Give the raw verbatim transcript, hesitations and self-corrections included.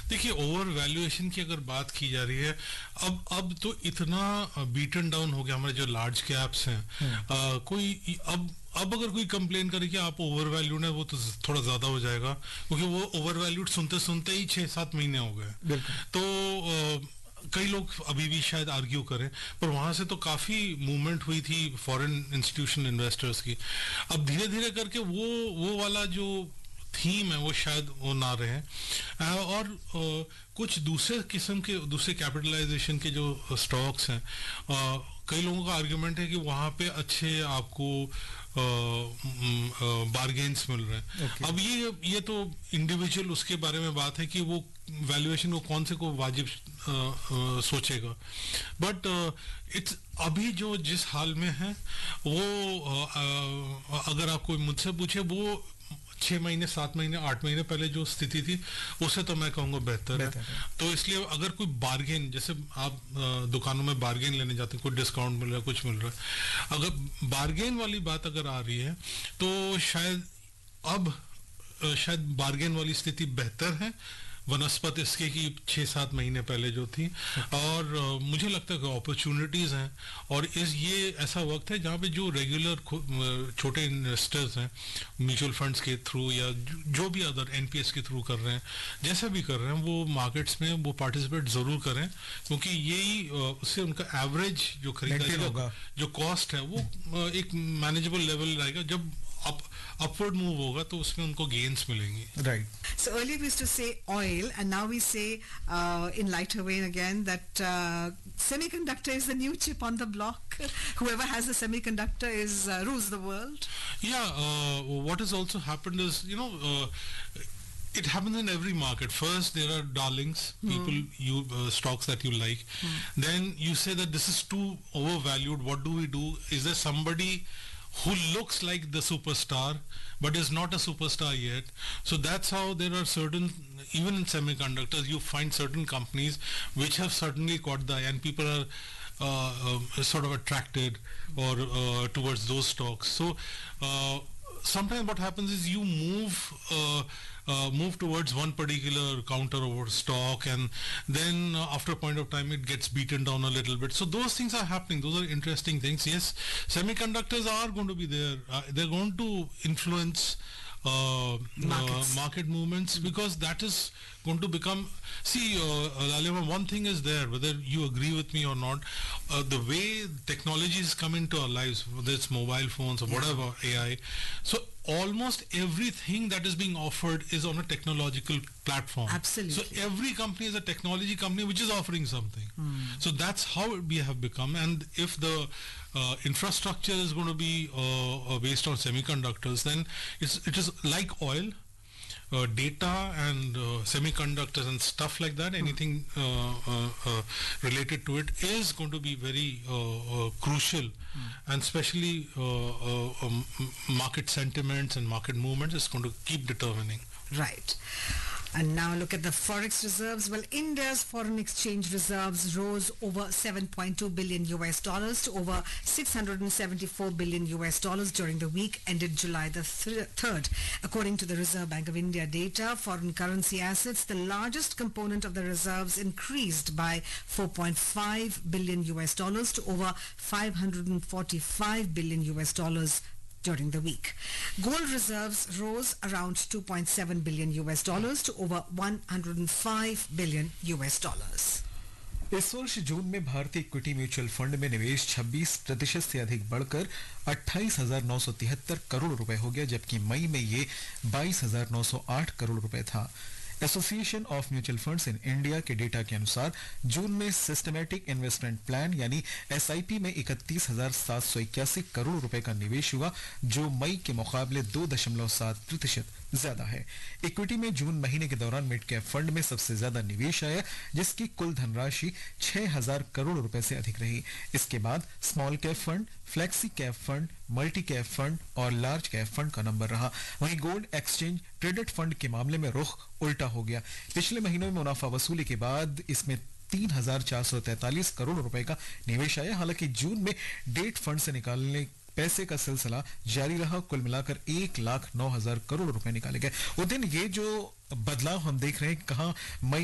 देखिए, over valuation की अगर बात की जा रही है, अब अब तो इतना बीटन डाउन हो गया हमारे जो लार्ज कैप्स हैं, अ, कोई अब अब अगर कोई कंप्लेन करे कि आप ओवर वैल्यूड है, वो तो थोड़ा ज्यादा हो जाएगा, क्योंकि वो ओवर वैल्यूड सुनते सुनते ही छह सात महीने हो गए। तो अ, कई लोग अभी भी शायद आर्ग्यू करें, पर वहां से तो काफी मूवमेंट हुई थी फॉरेन इंस्टीट्यूशनल इन्वेस्टर्स की। अब धीरे धीरे करके वो वो वाला जो थीम है वो शायद वो ना रहे, अ, और अ, कुछ दूसरे किस्म के दूसरे कैपिटलाइजेशन के जो स्टॉक्स हैं, अ, कई लोगों का आर्गुमेंट है कि वहां पे अच्छे आपको बार्गेन्स मिल रहे हैं। okay. अब ये ये तो इंडिविजुअल उसके बारे में बात है कि वो वैल्यूएशन को कौन से को वाजिब आ, आ, सोचेगा, बट इट्स अभी जो जिस हाल में है वो आ, आ, अगर आप कोई मुझसे पूछे, वो छह महीने सात महीने आठ महीने पहले जो स्थिति थी उससे तो मैं कहूँगा बेहतर है। तो इसलिए अगर कोई बार्गेन, जैसे आप दुकानों में बार्गेन लेने जाते हैं, कोई डिस्काउंट मिल रहा है, कुछ मिल रहा है, अगर बार्गेन वाली बात अगर आ रही है तो शायद अब शायद बार्गेन वाली स्थिति बेहतर है वनस्पत इसके की छः सात महीने पहले जो थी। और uh, मुझे लगता है कि अपॉर्चुनिटीज़ हैं, और इस ये ऐसा वक्त है जहाँ पे जो रेगुलर छोटे इन्वेस्टर्स हैं म्यूचुअल फंड्स के थ्रू या जो भी अदर एनपीएस के थ्रू कर रहे हैं, जैसा भी कर रहे हैं, वो मार्केट्स में वो पार्टिसिपेट ज़रूर करें, क्योंकि यही uh, उससे उनका एवरेज जो खरीदारी का जो कॉस्ट है वो uh, एक मैनेजेबल लेवल रहेगा। जब अप upward move होगा तो उसमें उनको gains मिलेंगी. Right. So earlier we used to say oil, and now we say uh, in lighter vein again that uh, semiconductor is the new chip on the block. Whoever has a semiconductor is uh, rules the world. Yeah. Uh, what has also happened is, you know, uh, it happens in every market. First, there are darlings, people, mm. you uh, stocks that you like. Mm. Then you say that this is too overvalued. What do we do? Is there somebody who looks like the superstar but is not a superstar yet? So that's how there are certain, even in semiconductors, you find certain companies which have certainly caught the eye, and people are uh, uh, sort of attracted or uh, towards those stocks. So uh, sometimes what happens is you move uh, uh, move towards one particular counter or stock, and then uh, after a point of time it gets beaten down a little bit. So those things are happening. Those are interesting things. Yes, semiconductors are going to be there. Uh, they're going to influence uh, uh, market movements, mm-hmm. because that is going to become, see, uh, Lalima, one thing is there, whether you agree with me or not, uh, the way technology has come into our lives, whether it's mobile phones or whatever, yeah. A I, so almost everything that is being offered is on a technological platform. Absolutely. So every company is a technology company which is offering something. Mm. So that's how we have become. And if the uh, infrastructure is going to be uh, based on semiconductors, then it's, it is like oil. Uh, data and uh, semiconductors and stuff like that, anything uh, uh, uh, related to it is going to be very uh, uh, crucial, mm. and especially uh, uh, um, market sentiments and market movements is going to keep determining. Right. And now look at the forex reserves. Well, India's foreign exchange reserves rose over seven point two billion U S dollars to over six hundred seventy-four billion U S dollars during the week ended July the third. According to the Reserve Bank of India data, foreign currency assets, the largest component of the reserves, increased by four point five billion U S dollars to over five hundred forty-five billion U S dollars during the week. Gold reserves rose around two point seven billion U S dollars to over one hundred five billion U S dollars. इस वर्ष जून में भारतीय equity mutual fund में निवेश छब्बीस प्रतिशत से अधिक बढ़कर अट्ठाईस हजार नौ सौ तिहत्तर करोड़ रुपए हो गया, जबकि मई में ये बाईस हजार नौ सौ आठ करोड़ रुपए था। Association of mutual funds in India के डेटा के अनुसार जून में सिस्टमैटिक इन्वेस्टमेंट प्लान यानी एसआईपी में इकतीस हजार सात सौ इक्यासी करोड़ रुपए का निवेश हुआ, जो मई के मुकाबले दो दशमलव सात प्रतिशत ज्यादा है। इक्विटी में जून महीने के दौरान मिड कैप फंड में सबसे ज्यादा निवेश आया, जिसकी कुल धनराशि छह हजार करोड़ रुपए से अधिक रही। इसके बाद small cap fund, flexi cap fund, multi cap fund और लार्ज कैप फंड का नंबर रहा। वहीं गोल्ड एक्सचेंज ट्रेडेड फंड के मामले में रुख उल्टा हो गया। पिछले महीनों में मुनाफा वसूली के बाद इसमें तीन हजार चार सौ तैतालीस करोड़ रुपए का निवेश आया। हालांकि जून में डेट फंड से निकालने पैसे का सिलसिला जारी रहा। कुल मिलाकर एक लाख नौ हजार करोड़ रुपए निकाले गए। उस दिन ये जो बदलाव हम देख रहे हैं, कहां मई